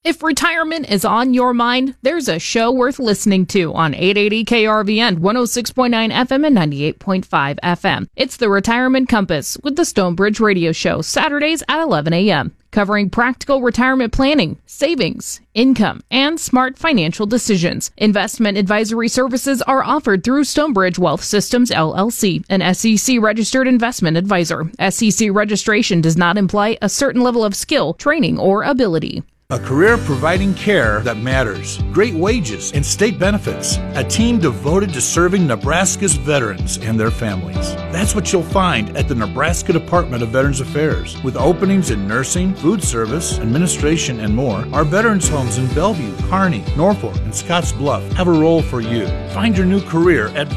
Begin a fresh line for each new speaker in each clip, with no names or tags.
If retirement is on your mind, there's a show worth listening to on 880 KRVN, 106.9 FM and 98.5 FM. It's the Retirement Compass with the Stonebridge Radio Show, Saturdays at 11 a.m., covering practical retirement planning, savings, income, and smart financial decisions. Investment advisory services are offered through Stonebridge Wealth Systems, LLC, an SEC-registered investment advisor. SEC registration does not imply a certain level of skill, training, or ability.
A career providing care that matters, great wages and state benefits, a team devoted to serving Nebraska's veterans and their families. That's what you'll find at the Nebraska Department of Veterans Affairs. With openings in nursing, food service, administration, and more, our veterans homes in Bellevue, Kearney, Norfolk, and Scotts Bluff have a role for you. Find your new career at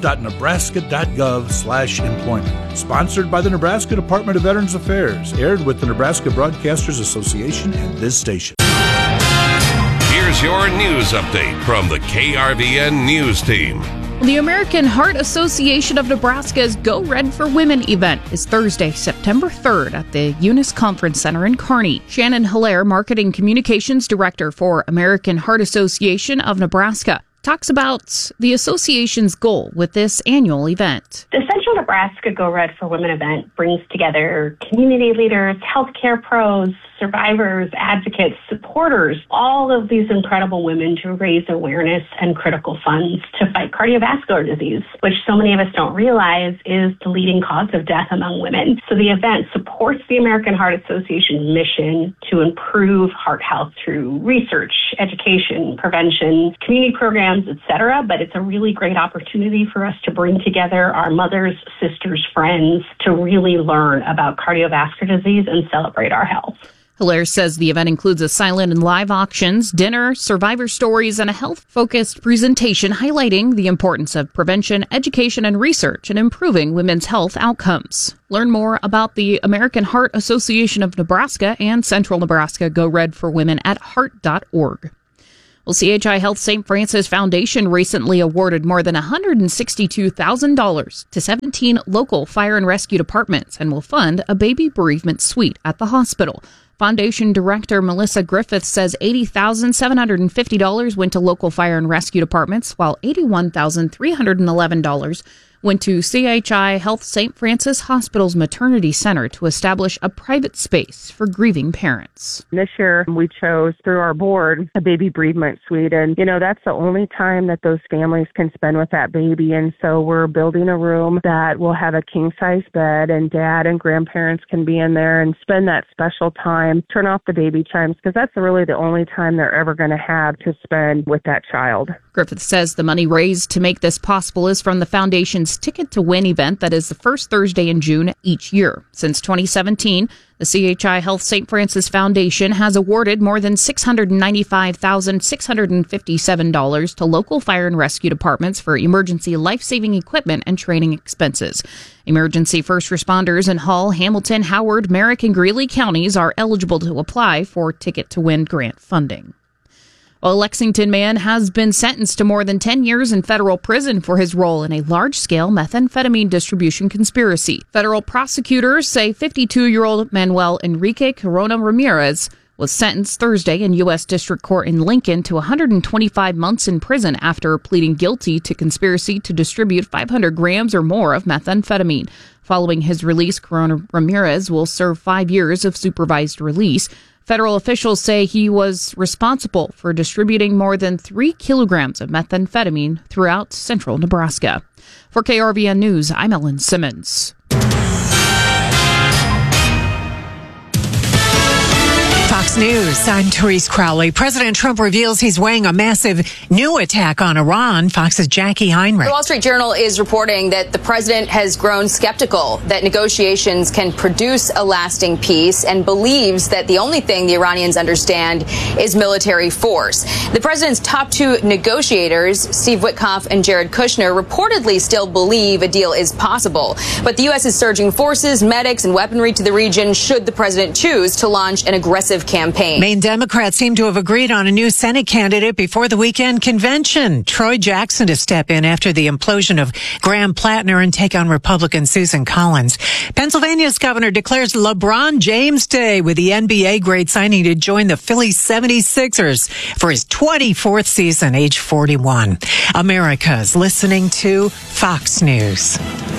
veterans.nebraska.gov/employment. Sponsored by the Nebraska Department of Veterans Affairs, aired with the Nebraska Broadcasters Association and this station.
Here's your news update from the KRVN News Team.
The American Heart Association of Nebraska's Go Red for Women event is Thursday, September 3rd at the Eunice Conference Center in Kearney. Shannon Hilaire, Marketing Communications Director for American Heart Association of Nebraska, talks about the association's goal with this annual event.
The Central Nebraska Go Red for Women event brings together community leaders, healthcare pros, survivors, advocates, supporters, all of these incredible women to raise awareness and critical funds to fight cardiovascular disease, which so many of us don't realize is the leading cause of death among women. So the event supports the American Heart Association mission to improve heart health through research, education, prevention, community programs, etc. But it's a really great opportunity for us to bring together our mothers, sisters, friends to really learn about cardiovascular disease and celebrate our health.
Hilaire says the event includes a silent and live auctions, dinner, survivor stories, and a health-focused presentation highlighting the importance of prevention, education, and research in improving women's health outcomes. Learn more about the American Heart Association of Nebraska and Central Nebraska Go Red for Women at heart.org. Well, CHI Health St. Francis Foundation recently awarded more than $162,000 to 17 local fire and rescue departments and will fund a baby bereavement suite at the hospital. Foundation Director Melissa Griffith says $80,750 went to local fire and rescue departments, while $81,311 went to CHI Health St. Francis Hospital's Maternity Center to establish a private space for grieving parents.
This year, we chose through our board a baby bereavement suite. And, that's the only time that those families can spend with that baby. And so we're building a room that will have a king-size bed, and dad and grandparents can be in there and spend that special time, turn off the baby chimes, because that's really the only time they're ever going to have to spend with that child.
Griffith says the money raised to make this possible is from the foundation's Ticket to Win event that is the first Thursday in June each year. Since 2017, the CHI Health St. Francis Foundation has awarded more than $695,657 to local fire and rescue departments for emergency life-saving equipment and training expenses. Emergency first responders in Hull, Hamilton, Howard, Merrick, and Greeley counties are eligible to apply for Ticket to Win grant funding. A Lexington man has been sentenced to more than 10 years in federal prison for his role in a large-scale methamphetamine distribution conspiracy. Federal prosecutors say 52-year-old Manuel Enrique Corona Ramirez was sentenced Thursday in U.S. District Court in Lincoln to 125 months in prison after pleading guilty to conspiracy to distribute 500 grams or more of methamphetamine. Following his release, Corona Ramirez will serve 5 years of supervised release. Federal officials say he was responsible for distributing more than 3 kilograms of methamphetamine throughout central Nebraska. For KRVN News, I'm Ellen Simmons.
Fox News, I'm Therese Crowley. President Trump reveals he's weighing a massive new attack on Iran. Fox's Jackie Heinrich.
The Wall Street Journal is reporting that the president has grown skeptical that negotiations can produce a lasting peace and believes that the only thing the Iranians understand is military force. The president's top two negotiators, Steve Witkoff and Jared Kushner, reportedly still believe a deal is possible. But the U.S. is surging forces, medics, and weaponry to the region should the president choose to launch an aggressive campaign campaign.
Maine Democrats seem to have agreed on a new Senate candidate before the weekend convention. Troy Jackson to step in after the implosion of Graham Plattner and take on Republican Susan Collins. Pennsylvania's governor declares LeBron James Day with the NBA great signing to join the Philly 76ers for his 24th season, age 41. America's listening to Fox News.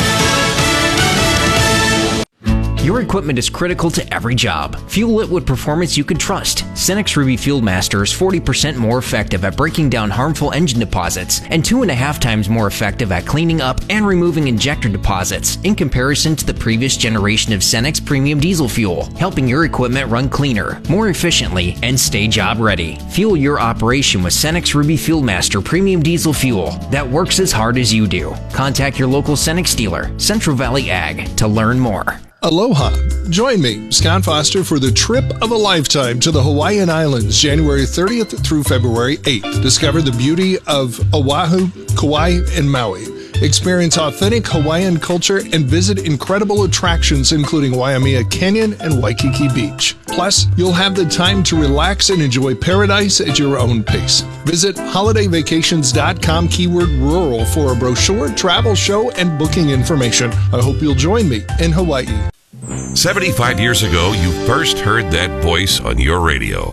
Your equipment is critical to every job. Fuel it with performance you can trust. Cenex Ruby Fuel Master is 40% more effective at breaking down harmful engine deposits and 2.5 times more effective at cleaning up and removing injector deposits in comparison to the previous generation of Cenex Premium Diesel Fuel, helping your equipment run cleaner, more efficiently, and stay job ready. Fuel your operation with Cenex Ruby Fuel Master Premium Diesel Fuel that works as hard as you do. Contact your local Cenex dealer, Central Valley Ag, to learn more.
Aloha. Join me, Scott Foster, for the trip of a lifetime to the Hawaiian Islands, January 30th through February 8th. Discover the beauty of Oahu, Kauai, and Maui. Experience authentic Hawaiian culture and visit incredible attractions including Waimea Canyon and Waikiki Beach. Plus, you'll have the time to relax and enjoy paradise at your own pace. Visit holidayvacations.com keyword rural for a brochure, travel show, and booking information. I hope you'll join me in Hawaii.
75 years ago, you first heard that voice on your radio.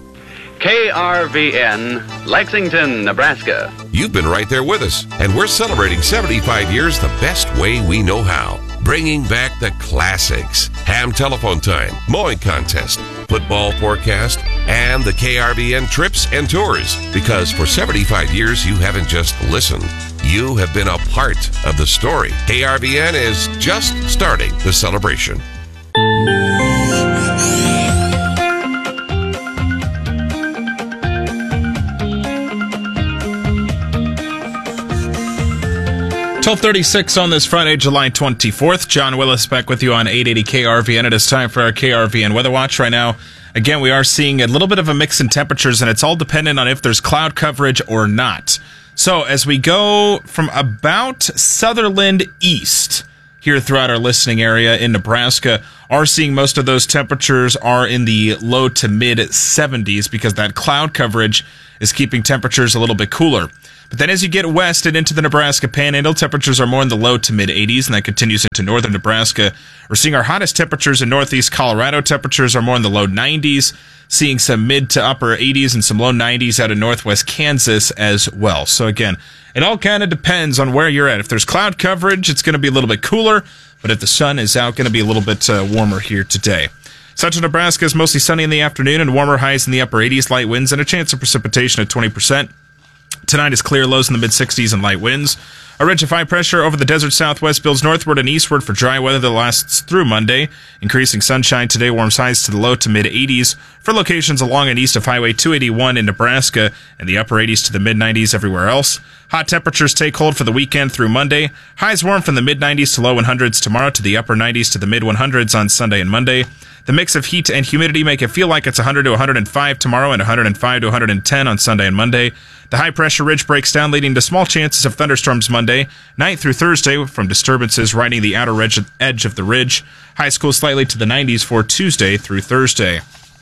KRVN, Lexington, Nebraska.
You've been right there with us, and we're celebrating 75 years the best way we know how. Bringing back the classics. Ham telephone time, mowing contest, football forecast, and the KRVN trips and tours. Because for 75 years, you haven't just listened. You have been a part of the story. KRVN is just starting the celebration.
.36 on this Friday, July 24th. John Willis back with you on 880 KRVN. It is time for our KRVN Weather Watch right now. Again, we are seeing a little bit of a mix in temperatures, and it's all dependent on if there's cloud coverage or not. So as we go from about Sutherland east here throughout our listening area in Nebraska, are seeing most of those temperatures are in the low to mid 70s because that cloud coverage is keeping temperatures a little bit cooler. But then as you get west and into the Nebraska Panhandle, temperatures are more in the low to mid 80s, and that continues into northern Nebraska. We're seeing our hottest temperatures in northeast Colorado. Temperatures are more in the low 90s, seeing some mid to upper 80s and some low 90s out of northwest Kansas as well. So again, it all kind of depends on where you're at. If there's cloud coverage, it's going to be a little bit cooler, but if the sun is out, going to be a little bit warmer here today. Central Nebraska is mostly sunny in the afternoon and warmer highs in the upper 80s, light winds, and a chance of precipitation at 20%. Tonight is clear, lows in the mid-60s and light winds. A ridge of high pressure over the desert southwest builds northward and eastward for dry weather that lasts through Monday. Increasing sunshine today warms highs to the low to mid-80s for locations along and east of Highway 281 in Nebraska and the upper 80s to the mid-90s everywhere else. Hot temperatures take hold for the weekend through Monday. Highs warm from the mid-90s to low 100s tomorrow to the upper 90s to the mid-100s on Sunday and Monday. The mix of heat and humidity make it feel like it's 100 to 105 tomorrow and 105 to 110 on Sunday and Monday. The high-pressure ridge breaks down, leading to small chances of thunderstorms Monday night through Thursday from disturbances riding the outer edge of the ridge. Highs cool slightly to the 90s for Tuesday through Thursday.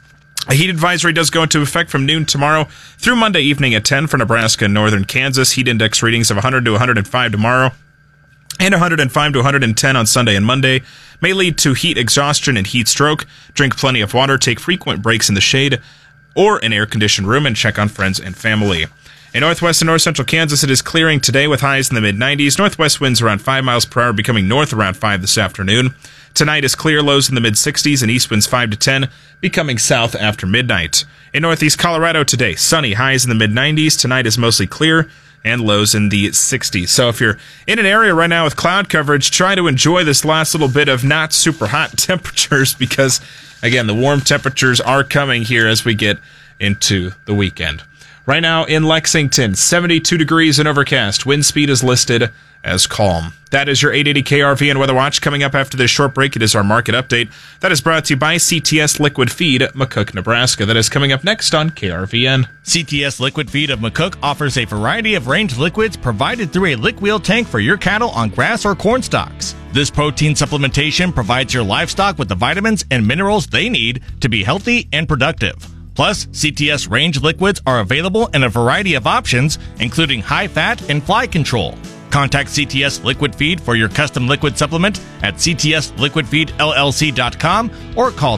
A heat advisory does go into effect from noon tomorrow through Monday evening at 10 for Nebraska and northern Kansas. Heat index readings of 100 to 105 tomorrow and 105 to 110 on Sunday and Monday. May lead to heat exhaustion and heat stroke. Drink plenty of water, take frequent breaks in the shade or an air-conditioned room, and check on friends and family. In northwest and north central Kansas, it is clearing today with highs in the mid-90s. Northwest winds around 5 miles per hour, becoming north around 5 this afternoon. Tonight is clear, lows in the mid-60s, and east winds 5 to 10, becoming south after midnight. In northeast Colorado today, sunny, highs in the mid-90s. Tonight is mostly clear and lows in the 60s. So if you're in an area right now with cloud coverage, try to enjoy this last little bit of not super hot temperatures because, again, the warm temperatures are coming here as we get into the weekend. Right now in Lexington, 72 degrees and overcast. Wind speed is listed as calm. That is your 880 KRVN Weather Watch. Coming up after this short break, it is our market update. That is brought to you by CTS Liquid Feed, McCook, Nebraska. That is coming up next on KRVN.
CTS Liquid Feed of McCook offers a variety of range liquids provided through a lick wheel tank for your cattle on grass or corn stalks. This protein supplementation provides your livestock with the vitamins and minerals they need to be healthy and productive. Plus, CTS range liquids are available in a variety of options, including high fat and fly control. Contact CTS Liquid Feed for your custom liquid supplement at ctsliquidfeedllc.com or call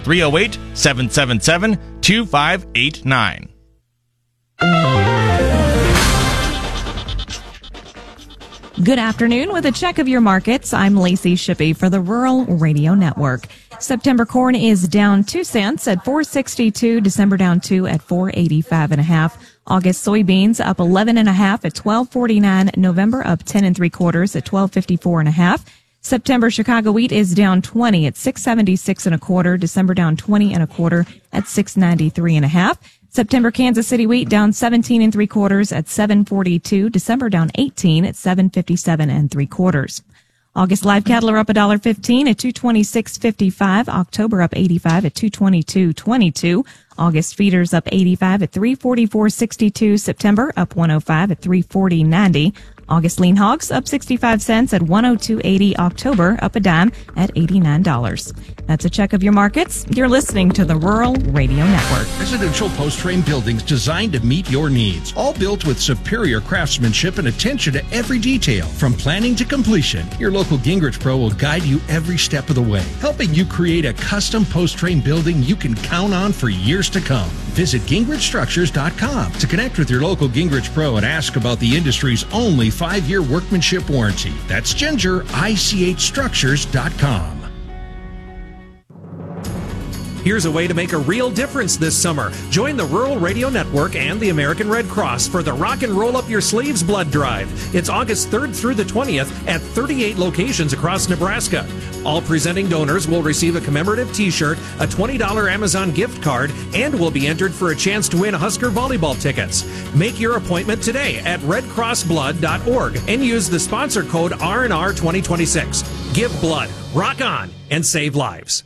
308-777-2589.
Good afternoon. With a check of your markets, I'm Lacey Shippey for the Rural Radio Network. September corn is down 2 cents at $4.62. December down 2 at $4.85.5. August soybeans up 11.5 at $12.49. November up 10 3/4 at $12.54.5. September Chicago wheat is down 20 at $6.76 1/4. December down 20 1/4 at $6.93.5. September Kansas City wheat down 17 3/4 at $7.42. December down 18 at $7.57 3/4. August live cattle are up $1.15 at $226.55. October up 85 at $222.22. August feeders up 85 at $344.62. September up 105 at $340.90. August lean hogs up 65 cents at $102.80. October up a dime at $89. That's a check of your markets. You're listening to the Rural Radio Network.
Residential post-frame buildings designed to meet your needs. All built with superior craftsmanship and attention to every detail. From planning to completion, your local Gingrich Pro will guide you every step of the way, helping you create a custom post-frame building you can count on for years to come. Visit GingrichStructures.com to connect with your local Gingrich Pro and ask about the industry's only 5-year workmanship warranty. That's GingerICHStructures.com.
Here's a way to make a real difference this summer. Join the Rural Radio Network and the American Red Cross for the Rock and Roll Up Your Sleeves Blood Drive. It's August 3rd through the 20th at 38 locations across Nebraska. All presenting donors will receive a commemorative t-shirt, a $20 Amazon gift card, and will be entered for a chance to win Husker volleyball tickets. Make your appointment today at redcrossblood.org and use the sponsor code R&R 2026. Give blood, rock on, and save lives.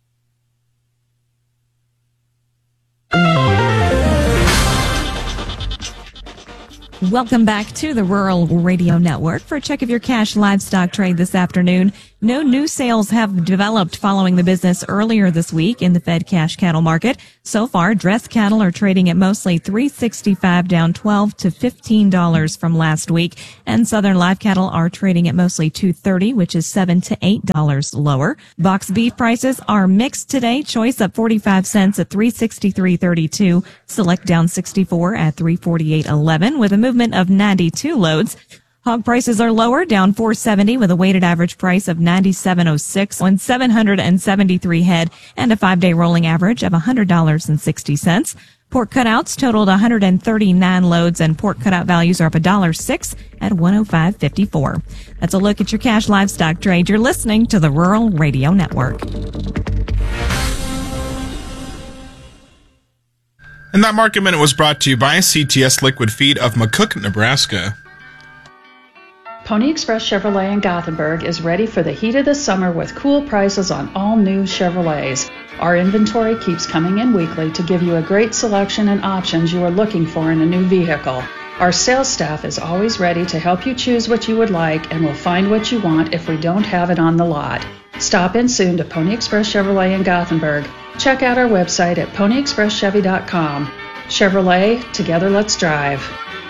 Welcome back to the Rural Radio Network for a check of your cash livestock trade this afternoon. No new sales have developed following the business earlier this week in the Fed cash cattle market. So far, dressed cattle are trading at mostly $3.65, down $12 to $15 from last week. And southern live cattle are trading at mostly $2.30, which is $7 to $8 lower. Box beef prices are mixed today. Choice up 45 cents at $363.32. Select down 64 at $348.11 with a movement of 92 loads. Hog prices are lower, down $4.70 with a weighted average price of $97.06 on 773 head and a 5-day rolling average of $100.60. Pork cutouts totaled 139 loads and pork cutout values are up $1.06 at $105.54. That's a look at your cash livestock trade. You're listening to the Rural Radio Network.
And that Market Minute was brought to you by CTS Liquid Feed of McCook, Nebraska.
Pony Express Chevrolet in Gothenburg is ready for the heat of the summer with cool prices on all new Chevrolets. Our inventory keeps coming in weekly to give you a great selection and options you are looking for in a new vehicle. Our sales staff is always ready to help you choose what you would like and will find what you want if we don't have it on the lot. Stop in soon to Pony Express Chevrolet in Gothenburg. Check out our website at ponyexpresschevy.com. Chevrolet, together let's drive.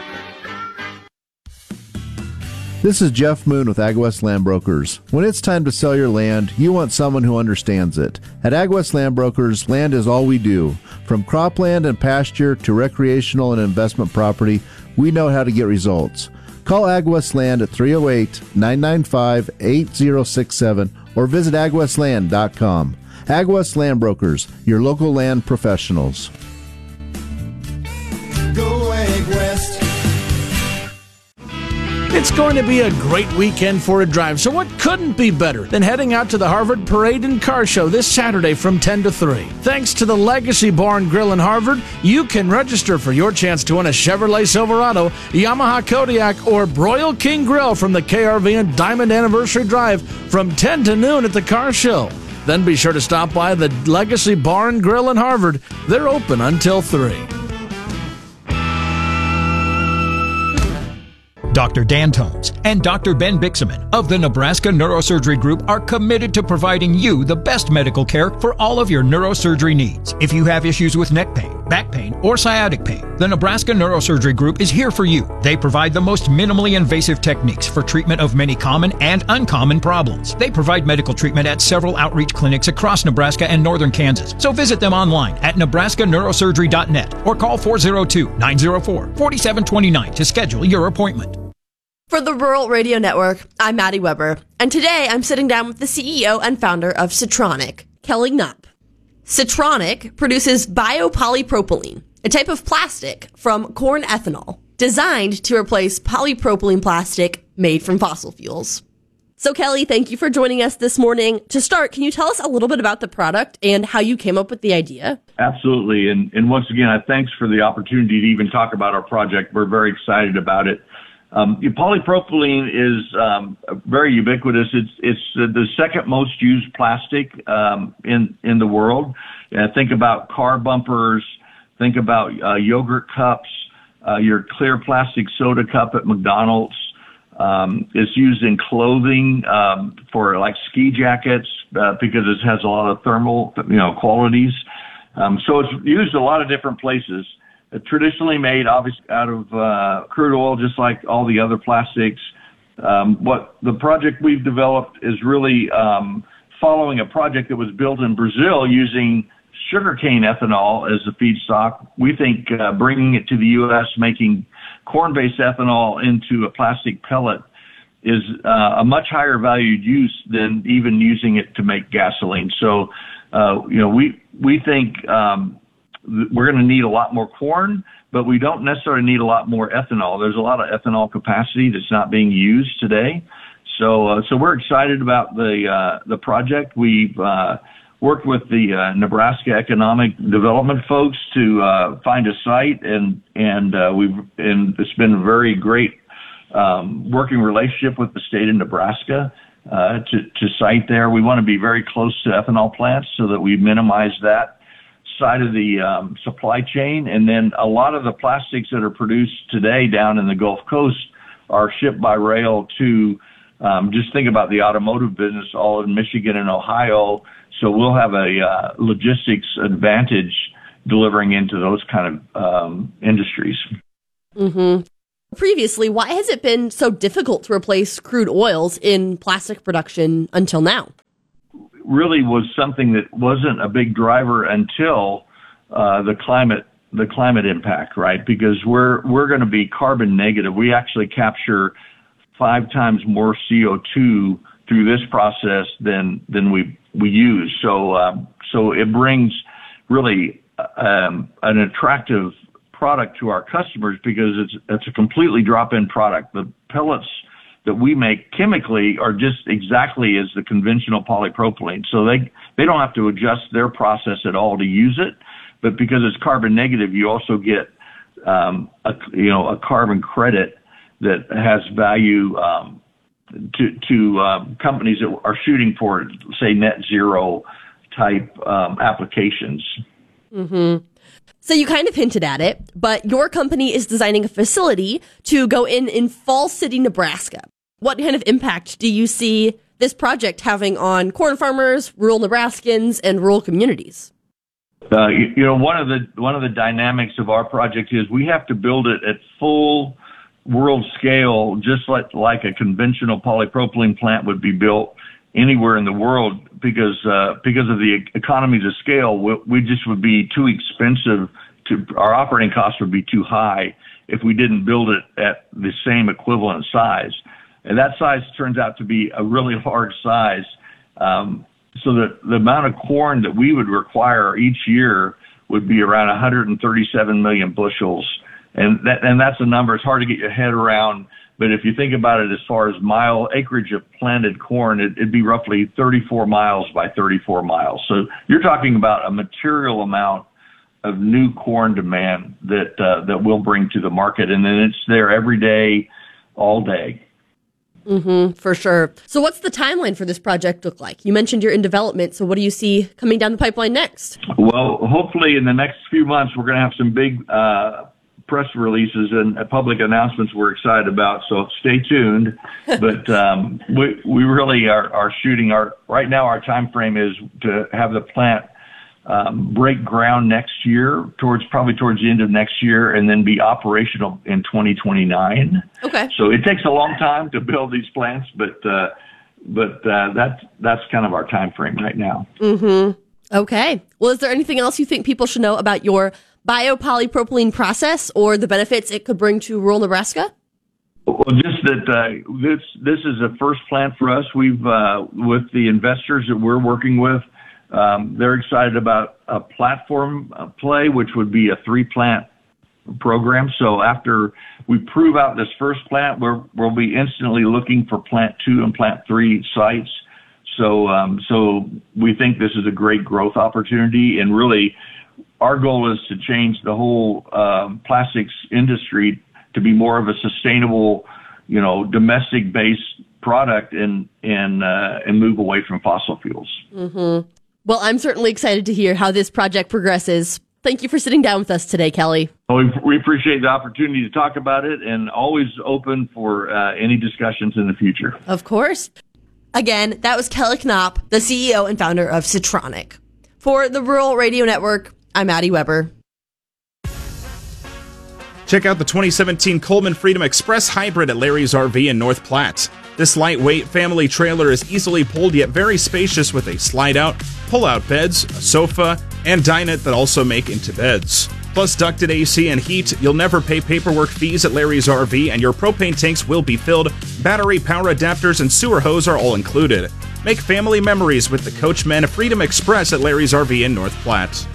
This is Jeff Moon with AgWest Land Brokers. When it's time to sell your land, you want someone who understands it. At AgWest Land Brokers, land is all we do. From cropland and pasture to recreational and investment property, we know how to get results. Call AgWest Land at 308-995-8067 or visit agwestland.com. AgWest Land Brokers, your local land professionals.
Go AgWest.
It's going to be a great weekend for a drive, so what couldn't be better than heading out to the Harvard Parade and Car Show this Saturday from 10 to 3. Thanks to the Legacy Bar and Grill in Harvard, you can register for your chance to win a Chevrolet Silverado, Yamaha Kodiak, or Broil King Grill from the KRV and Diamond Anniversary Drive from 10 to noon at the car show. Then be sure to stop by the Legacy Bar and Grill in Harvard. They're open until 3.
Dr. Dantones and Dr. Ben Bixaman of the Nebraska Neurosurgery Group are committed to providing you the best medical care for all of your neurosurgery needs. If you have issues with neck pain, back pain, or sciatic pain, the Nebraska Neurosurgery Group is here for you. They provide the most minimally invasive techniques for treatment of many common and uncommon problems. They provide medical treatment at several outreach clinics across Nebraska and northern Kansas. So visit them online at nebraskaneurosurgery.net or call 402-904-4729 to schedule your appointment.
For the Rural Radio Network, I'm Maddie Weber, and today I'm sitting down with the CEO and founder of Citronic, Kelly Knapp. Citronic produces biopolypropylene, a type of plastic from corn ethanol, designed to replace polypropylene plastic made from fossil fuels. So Kelly, thank you for joining us this morning. To start, can you tell us a little bit about the product and how you came up with the idea?
Absolutely. And once again, thanks for the opportunity to even talk about our project. We're very excited about it. Polypropylene is very ubiquitous. It's the second most used plastic in the world. Think about car bumpers. Think about yogurt cups, your clear plastic soda cup at McDonald's. It's used in clothing for like ski jackets because it has a lot of thermal, qualities. So it's used a lot of different places. Traditionally made, obviously, out of crude oil, just like all the other plastics. What the project we've developed is really following a project that was built in Brazil using sugarcane ethanol as a feedstock. We think bringing it to the U.S., making corn-based ethanol into a plastic pellet is a much higher valued use than even using it to make gasoline. So, we think we're going to need a lot more corn, but we don't necessarily need a lot more ethanol. There's a lot of ethanol capacity that's not being used today. So we're excited about the project. We've worked with the Nebraska Economic Development folks to find a site, and it's been a very great working relationship with the state of Nebraska to site there. We want to be very close to ethanol plants so that we minimize that side of the supply chain. And then a lot of the plastics that are produced today down in the Gulf Coast are shipped by rail to just think about the automotive business all in Michigan and Ohio. So we'll have a logistics advantage delivering into those kind of industries.
Mm-hmm. Previously, why has it been so difficult to replace crude oils in plastic production until now?
Really was something that wasn't a big driver until the climate impact, right? Because we're going to be carbon negative. We actually capture 5 times more CO2 through this process than we use. So it brings really an attractive product to our customers because it's a completely drop-in product. The pellets that we make chemically are just exactly as the conventional polypropylene. So they don't have to adjust their process at all to use it. But because it's carbon negative, you also get a carbon credit that has value to companies that are shooting for, say, net zero type applications.
Mm-hmm. So you kind of hinted at it, but your company is designing a facility to go in Falls City, Nebraska. What kind of impact do you see this project having on corn farmers, rural Nebraskans, and rural communities?
One of the dynamics of our project is we have to build it at full world scale, just like a conventional polypropylene plant would be built anywhere in the world, because of the economies of scale. We just would be too expensive. Our operating costs would be too high if we didn't build it at the same equivalent size. And that size turns out to be a really large size. So that the amount of corn that we would require each year would be around 137 million bushels. And that's a number. It's hard to get your head around. But if you think about it as far as acreage of planted corn, it'd be roughly 34 miles by 34 miles. So you're talking about a material amount of new corn demand that we'll bring to the market. And then it's there every day, all day.
Mm-hmm, for sure. So what's the timeline for this project look like? You mentioned you're in development, so what do you see coming down the pipeline next?
Well, hopefully in the next few months, we're going to have some big press releases and public announcements we're excited about, so stay tuned. But we really are shooting right now our time frame is to have the plant break ground next year, probably towards the end of next year, and then be operational in 2029.
Okay.
So it takes a long time to build these plants, but that's kind of our time frame right now.
Mm-hmm. Okay. Well, is there anything else you think people should know about your biopolypropylene process or the benefits it could bring to rural Nebraska?
Well, just that this is a first plant for us. We've with the investors that we're working with, they're excited about a platform play, which would be a 3-plant program. So after we prove out this first plant, we'll be instantly looking for plant 2 and plant 3 sites. So we think this is a great growth opportunity, and really our goal is to change the whole plastics industry to be more of a sustainable, domestic-based product and move away from fossil fuels.
Mm-hmm. Well, I'm certainly excited to hear how this project progresses. Thank you for sitting down with us today, Kelly.
Well, we appreciate the opportunity to talk about it, and always open for any discussions in the future.
Of course. Again, that was Kelly Knopp, the CEO and founder of Citronic. For the Rural Radio Network, I'm Maddie Weber.
Check out the 2017 Coleman Freedom Express Hybrid at Larry's RV in North Platte. This lightweight family trailer is easily pulled yet very spacious with a slide-out, pull-out beds, a sofa, and dinette that also make into beds. Plus ducted AC and heat, you'll never pay paperwork fees at Larry's RV, and your propane tanks will be filled. Battery, power adapters, and sewer hose are all included. Make family memories with the Coachmen Freedom Express at Larry's RV in North Platte.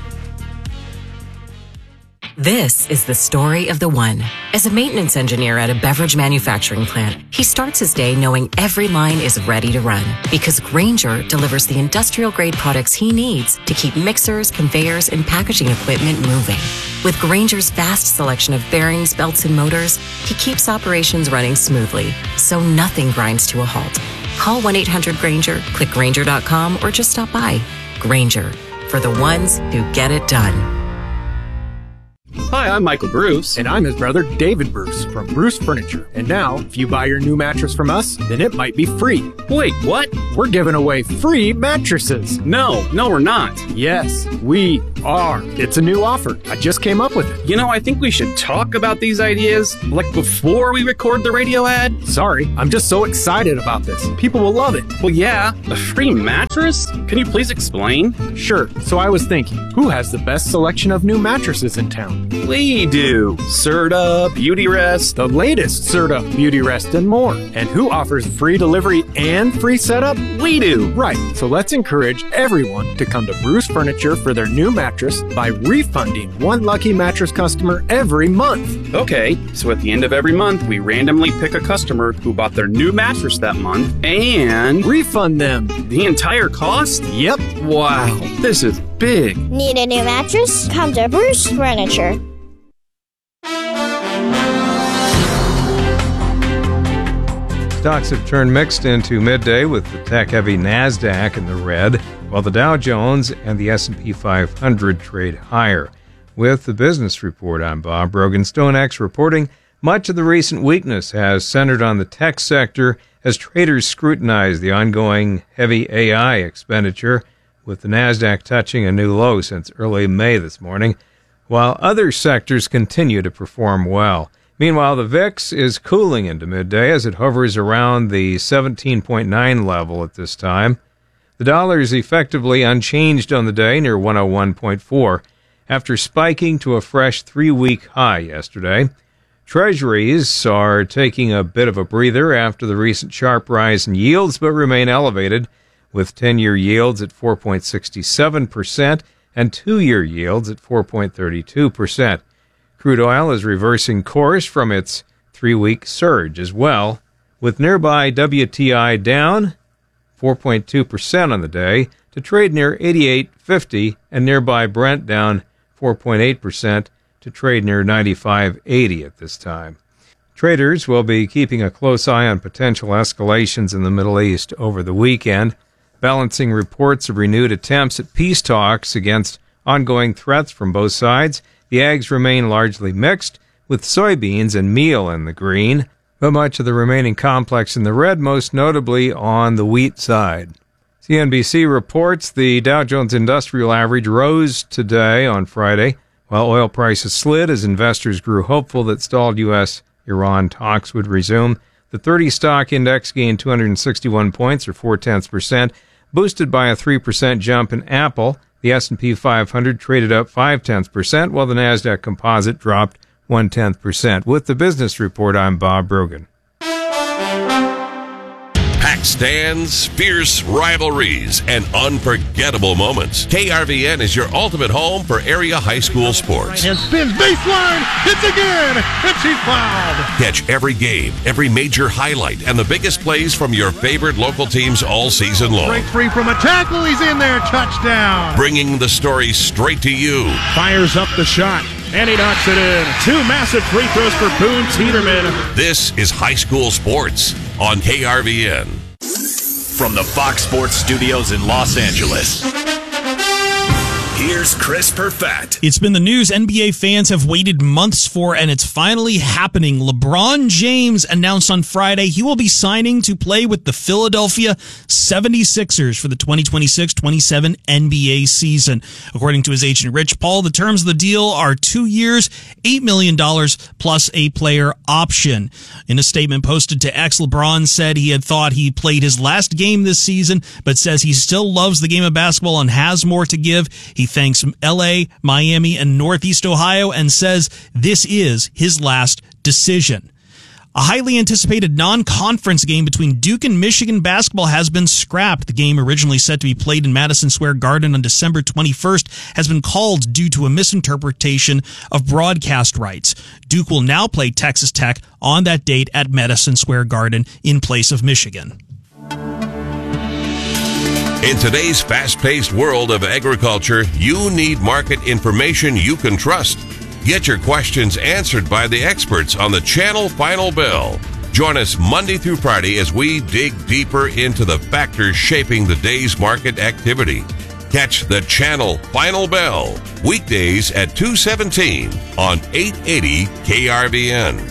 This is the story of the one. As a maintenance engineer at a beverage manufacturing plant, he starts his day knowing every line is ready to run because Grainger delivers the industrial-grade products he needs to keep mixers, conveyors, and packaging equipment moving. With Grainger's vast selection of bearings, belts, and motors, he keeps operations running smoothly, so nothing grinds to a halt. Call 1-800-GRAINGER, click Grainger.com, or just stop by. Grainger, for the ones who get it done.
Hi, I'm Michael Bruce. And I'm his brother, David Bruce, from Bruce Furniture. And now, if you buy your new mattress from us, then it might be free. Wait, what? We're giving away free mattresses. No, we're not. Yes, we are. It's a new offer. I just came up with it. I think we should talk about these ideas, like before we record the radio ad. Sorry, I'm just so excited about this. People will love it. Well, yeah, a free mattress? Can you please explain? Sure. So I was thinking, who has the best selection of new mattresses in town? We do. Serta, Beautyrest, the latest Serta, Beautyrest, and more. And who offers free delivery and free setup? We do. Right. So let's encourage everyone to come to Bruce Furniture for their new mattress by refunding one lucky mattress customer every month. Okay, so at the end of every month, we randomly pick a customer who bought their new mattress that month and refund them the entire cost? Yep. Wow, this is big.
Need a new mattress? Come to Bruce Furniture.
Stocks have turned mixed into midday with the tech-heavy NASDAQ in the red, while the Dow Jones and the S&P 500 trade higher. With the business report, I'm Bob Brogan. StoneX reporting much of the recent weakness has centered on the tech sector as traders scrutinize the ongoing heavy AI expenditure, with the NASDAQ touching a new low since early May this morning, while other sectors continue to perform well. Meanwhile, the VIX is cooling into midday as it hovers around the 17.9 level at this time. The dollar is effectively unchanged on the day, near 101.4, after spiking to a fresh 3-week high yesterday. Treasuries are taking a bit of a breather after the recent sharp rise in yields, but remain elevated, with 10-year yields at 4.67% and 2-year yields at 4.32%. Crude oil is reversing course from its 3-week surge as well, with nearby WTI down 4.2% on the day to trade near $88.50, and nearby Brent down 4.8% to trade near $95.80 at this time. Traders will be keeping a close eye on potential escalations in the Middle East over the weekend, balancing reports of renewed attempts at peace talks against ongoing threats from both sides. The ags remain largely mixed, with soybeans and meal in the green, but much of the remaining complex in the red, most notably on the wheat side. CNBC reports the Dow Jones Industrial Average rose today on Friday, while oil prices slid as investors grew hopeful that stalled U.S.-Iran talks would resume. The 30-stock index gained 261 points, or 0.4%, boosted by a 3% jump in Apple. The S&P 500 traded up 0.5%, while the Nasdaq Composite dropped 0.1%. With the business report, I'm Bob Brogan.
Packed stands, fierce rivalries, and unforgettable moments. KRVN is your ultimate home for area high school sports.
And spins baseline, hits again, and she's fouled.
Catch every game, every major highlight, and the biggest plays from your favorite local teams all season long.
Break free from a tackle, he's in there, touchdown.
Bringing the story straight to you.
Fires up the shot, and he knocks it in. 2 massive free throws for Boone Teeterman.
This is high school sports on KRVN.
From the Fox Sports Studios in Los Angeles, here's Chris Perfett.
It's been the news NBA fans have waited months for, and it's finally happening. LeBron James announced on Friday he will be signing to play with the Philadelphia 76ers for the 2026-27 NBA season. According to his agent Rich Paul, the terms of the deal are 2 years, $8 million plus a player option. In a statement posted to X, LeBron said he had thought he played his last game this season, but says he still loves the game of basketball and has more to give. He thanks LA, Miami, and Northeast Ohio and says this is his last decision. A highly anticipated non-conference game between Duke and Michigan basketball has been scrapped. The game, originally set to be played in Madison Square Garden on December 21st, has been called due to a misinterpretation of broadcast rights. Duke will now play Texas Tech on that date at Madison Square Garden in place of Michigan.
In today's fast-paced world of agriculture, you need market information you can trust. Get your questions answered by the experts on the Channel Final Bell. Join us Monday through Friday as we dig deeper into the factors shaping the day's market activity. Catch the Channel Final Bell weekdays at 2:17 on 880 KRVN.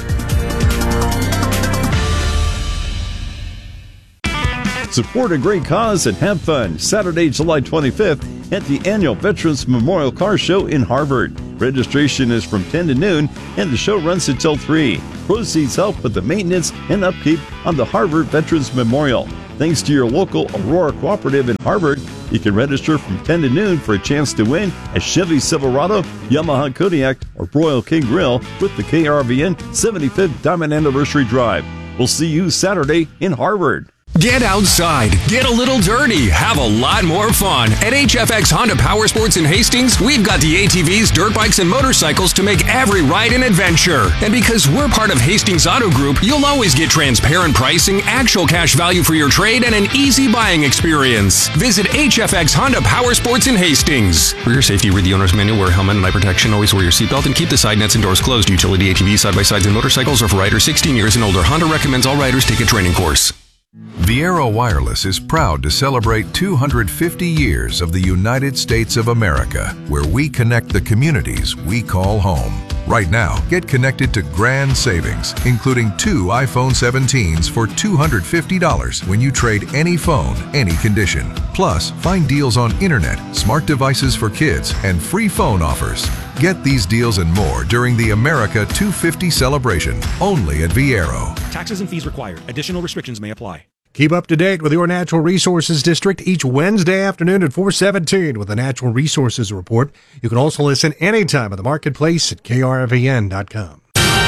Support a great cause and have fun Saturday, July 25th at the annual Veterans Memorial Car Show in Harvard. Registration is from 10 to noon and the show runs until 3. Proceeds help with the maintenance and upkeep of the Harvard Veterans Memorial. Thanks to your local Aurora Cooperative in Harvard, you can register from 10 to noon for a chance to win a Chevy Silverado, Yamaha Kodiak, or Royal King Grill with the KRVN 75th Diamond Anniversary Drive. We'll see you Saturday in Harvard.
Get outside, get a little dirty, have a lot more fun. At HFX Honda Power Sports in Hastings, we've got the ATVs, dirt bikes, and motorcycles to make every ride an adventure. And because we're part of Hastings Auto Group, you'll always get transparent pricing, actual cash value for your trade, and an easy buying experience. Visit HFX Honda Power Sports in Hastings. For your safety, read the owner's manual, wear helmet and eye protection, always wear your seatbelt, and keep the side nets and doors closed. Utility ATVs, side-by-sides, and motorcycles are for riders 16 years and older. Honda recommends all riders take a training course.
Viero Wireless is proud to celebrate 250 years of the United States of America, where we connect the communities we call home. Right now, get connected to grand savings, including 2 iPhone 17s for $250 when you trade any phone, any condition. Plus, find deals on internet, smart devices for kids, and free phone offers. Get these deals and more during the America 250 celebration, only at Viero.
Taxes and fees required. Additional restrictions may apply.
Keep up to date with your Natural Resources District each Wednesday afternoon at 4:17 with the Natural Resources Report. You can also listen anytime at the marketplace at krvn.com.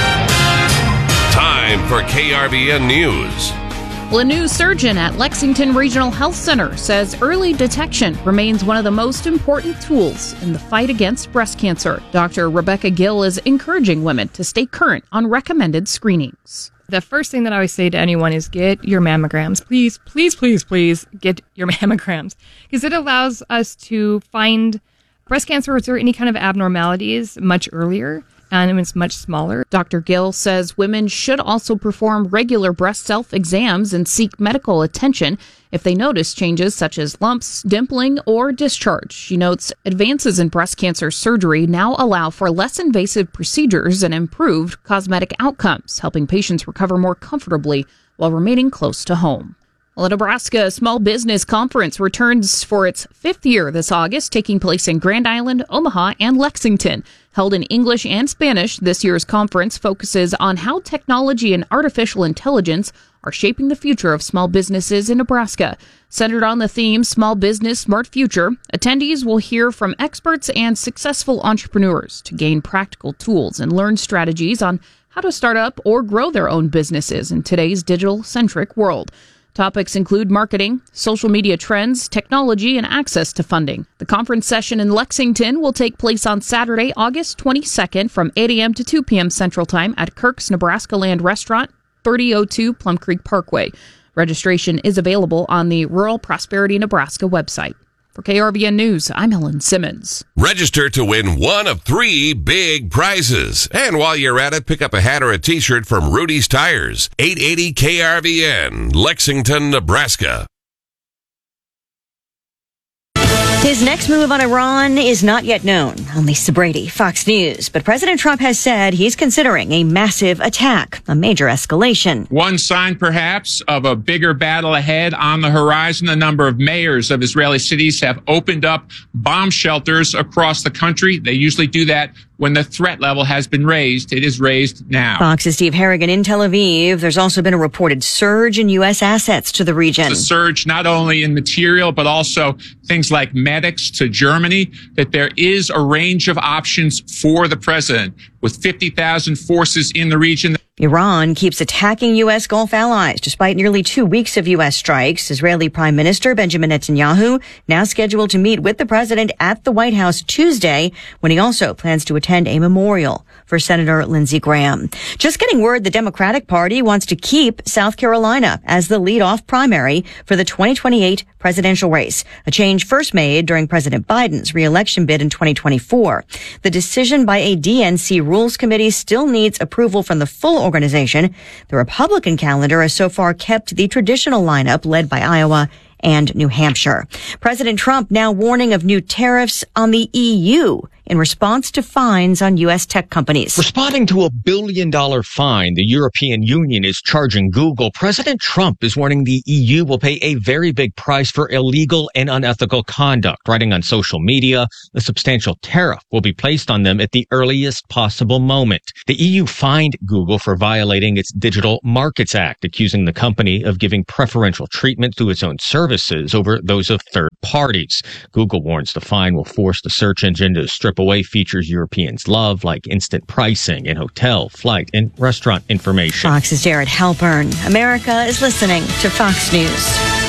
Time for KRVN News.
Well, a new surgeon at Lexington Regional Health Center says early detection remains one of the most important tools in the fight against breast cancer. Dr. Rebecca Gill is encouraging women to stay current on recommended screenings.
The first thing that I always say to anyone is get your mammograms. Please, please, please, please get your mammograms, because it allows us to find breast cancer or any kind of abnormalities much earlier and it's much smaller.
Dr. Gill says women should also perform regular breast self-exams and seek medical attention if they notice changes such as lumps, dimpling, or discharge. She notes advances in breast cancer surgery now allow for less invasive procedures and improved cosmetic outcomes, helping patients recover more comfortably while remaining close to home. Well, the Nebraska Small Business Conference returns for its 5th year this August, taking place in Grand Island, Omaha, and Lexington. Held in English and Spanish, this year's conference focuses on how technology and artificial intelligence are shaping the future of small businesses in Nebraska. Centered on the theme Small Business, Smart Future, attendees will hear from experts and successful entrepreneurs to gain practical tools and learn strategies on how to start up or grow their own businesses in today's digital-centric world. Topics include marketing, social media trends, technology, and access to funding. The conference session in Lexington will take place on Saturday, August 22nd from 8 a.m. to 2 p.m. Central Time at Kirk's Nebraska Land Restaurant, 3002 Plum Creek Parkway. Registration is available on the Rural Prosperity Nebraska website. For KRVN News, I'm Helen Simmons.
Register to win one of 3 big prizes. And while you're at it, pick up a hat or a t-shirt from Rudy's Tires. 880 KRVN, Lexington, Nebraska.
His next move on Iran is not yet known. I'm Lisa Brady, Fox News. But President Trump has said he's considering a massive attack, a major escalation.
One sign, perhaps, of a bigger battle ahead on the horizon. A number of mayors of Israeli cities have opened up bomb shelters across the country. They usually do that when the threat level has been raised. It is raised now.
Fox's Steve Harrigan in Tel Aviv. There's also been a reported surge in U.S. assets to the region.
It's a surge not only in material, but also things like medics to Germany, that there is a range of options for the president with 50,000 forces in the region.
Iran keeps attacking U.S. Gulf allies despite nearly 2 weeks of U.S. strikes. Israeli Prime Minister Benjamin Netanyahu now scheduled to meet with the president at the White House Tuesday, when he also plans to attend a memorial for Senator Lindsey Graham. Just getting word the Democratic Party wants to keep South Carolina as the lead-off primary for the 2028 presidential race, a change first made during President Biden's re-election bid in 2024. The decision by a DNC Rules Committee still needs approval from the full organization. The Republican calendar has so far kept the traditional lineup led by Iowa and New Hampshire. President Trump now warning of new tariffs on the EU in response to fines on U.S. tech companies.
Responding to a $1 billion fine the European Union is charging Google, President Trump is warning the EU will pay a very big price for illegal and unethical conduct. Writing on social media, a substantial tariff will be placed on them at the earliest possible moment. The EU fined Google for violating its Digital Markets Act, accusing the company of giving preferential treatment to its own services over those of third parties. Google warns the fine will force the search engine to strip away features Europeans love, like instant pricing and hotel, flight, and restaurant information.
Fox's Jared Halpern. America is listening to Fox News.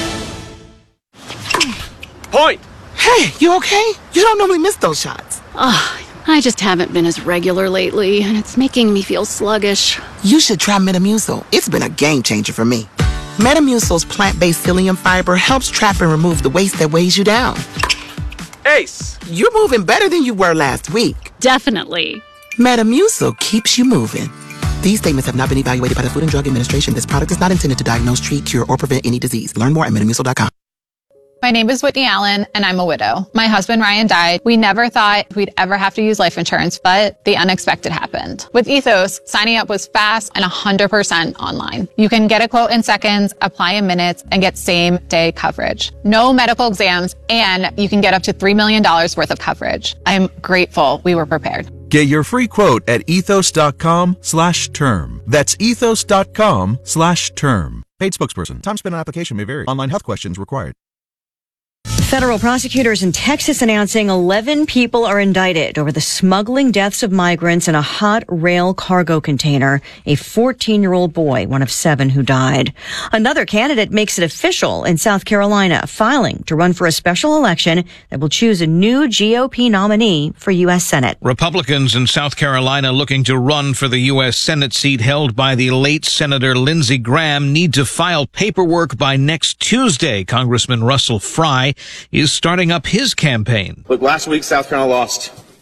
Point! Hey, you okay? You don't normally miss those shots.
I just haven't been as regular lately, and it's making me feel sluggish.
You should try Metamucil. It's been a game changer for me. Metamucil's plant-based psyllium fiber helps trap and remove the waste that weighs you down. Ace, you're moving better than you were last week.
Definitely.
Metamucil keeps you moving. These statements have not been evaluated by the Food and Drug Administration. This product is not intended to diagnose, treat, cure, or prevent any disease. Learn more at Metamucil.com.
My name is Whitney Allen, and I'm a widow. My husband, Ryan, died. We never thought we'd ever have to use life insurance, but the unexpected happened. With Ethos, signing up was fast and 100% online. You can get a quote in seconds, apply in minutes, and get same-day coverage. No medical exams, and you can get up to $3 million worth of coverage. I'm grateful we were prepared.
Get your free quote at ethos.com/term. That's ethos.com/term. Paid spokesperson. Time spent on application may vary. Online health questions required.
Federal prosecutors in Texas announcing 11 people are indicted over the smuggling deaths of migrants in a hot rail cargo container. A 14-year-old boy, one of 7 who died. Another candidate makes it official in South Carolina, filing to run for a special election that will choose a new GOP nominee for U.S. Senate.
Republicans in South Carolina looking to run for the U.S. Senate seat held by the late Senator Lindsey Graham need to file paperwork by next Tuesday. Congressman Russell Fry is starting up his campaign.
Look, last week South Carolina lost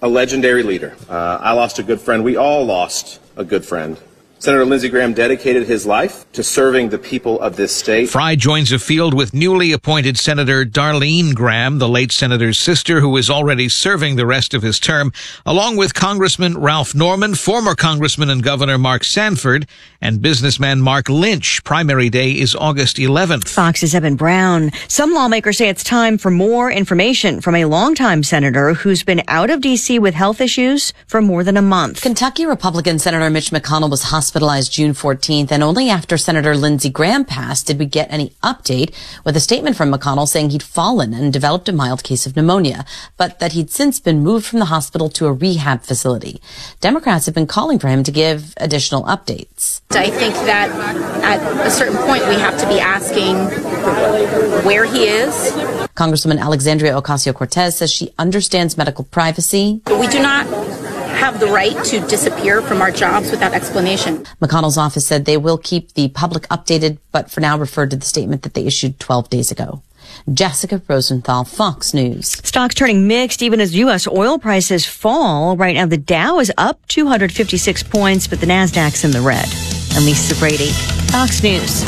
a legendary leader. I lost a good friend. We all lost a good friend. Senator Lindsey Graham dedicated his life to serving the people of this state.
Fry joins the field with newly appointed Senator Darlene Graham, the late senator's sister, who is already serving the rest of his term, along with Congressman Ralph Norman, former Congressman and Governor Mark Sanford, and businessman Mark Lynch. Primary day is August 11th.
Fox's Evan Brown. Some lawmakers say it's time for more information from a longtime senator who's been out of D.C. with health issues for more than a month.
Kentucky Republican Senator Mitch McConnell was hospitalized June 14th, and only after Senator Lindsey Graham passed did we get any update, with a statement from McConnell saying he'd fallen and developed a mild case of pneumonia, but that he'd since been moved from the hospital to a rehab facility. Democrats have been calling for him to give additional updates.
I think that at a certain point we have to be asking where he is.
Congresswoman Alexandria Ocasio-Cortez says she understands medical privacy.
But we do not have the right to disappear from our jobs without explanation.
McConnell's office said they will keep the public updated, but for now referred to the statement that they issued 12 days ago. Jessica Rosenthal, Fox News.
Stocks turning mixed even as U.S. oil prices fall. Right now, the Dow is up 256 points, but the Nasdaq's in the red. I'm Lisa Brady, Fox News.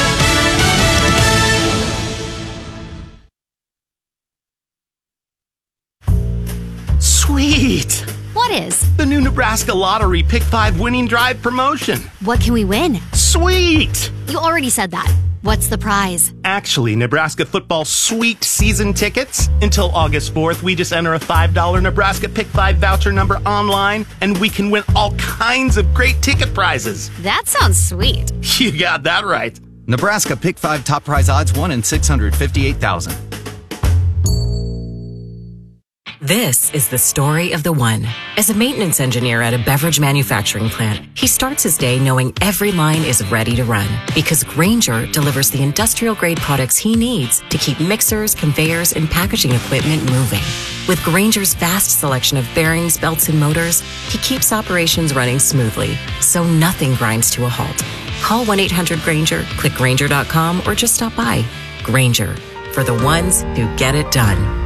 Sweet!
What is?
The new Nebraska Lottery Pick 5 Winning Drive promotion.
What can we win?
Sweet!
You already said that. What's the prize?
Actually, Nebraska football sweet season tickets. Until August 4th, we just enter a $5 Nebraska Pick 5 voucher number online, and we can win all kinds of great ticket prizes.
That sounds sweet.
You got that right.
Nebraska Pick 5 top prize odds 1 in 658,000.
This is the story of the one. As a maintenance engineer at a beverage manufacturing plant, he starts his day knowing every line is ready to run because Grainger delivers the industrial-grade products he needs to keep mixers, conveyors, and packaging equipment moving. With Grainger's vast selection of bearings, belts, and motors, he keeps operations running smoothly, so nothing grinds to a halt. Call 1-800-GRAINGER, click Grainger.com, or just stop by. Grainger, for the ones who get it done.